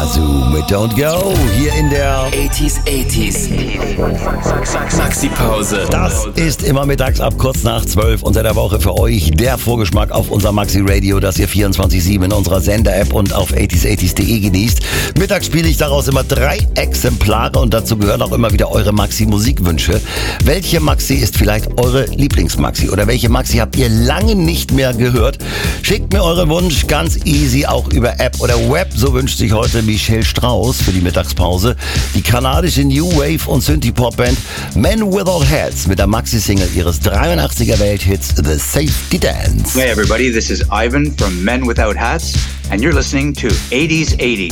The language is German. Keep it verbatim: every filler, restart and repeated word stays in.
Yazoo mit Don't Go hier in der achtziger, achtziger Maxi-Pause. Das ist immer mittags ab kurz nach zwölf unter der Woche für euch der Vorgeschmack auf unser Maxi-Radio, das ihr vierundzwanzig sieben in unserer Sender-App und auf achtziger achtziger punkt de genießt. Mittags spiele ich daraus immer drei Exemplare und dazu gehören auch immer wieder eure Maxi-Musikwünsche. Welche Maxi ist vielleicht eure Lieblingsmaxi oder welche Maxi habt ihr lange nicht mehr gehört? Schickt mir euren Wunsch ganz easy auch über App oder Web. So wünscht sich heute Michelle Strauss für die Mittagspause die kanadische New Wave und Synthie-Pop-Band Men Without Hats mit der Maxi-Single ihres dreiundachtziger Welthits The Safety Dance. Hey everybody, this is Ivan from Men Without Hats and you're listening to eighties eighties.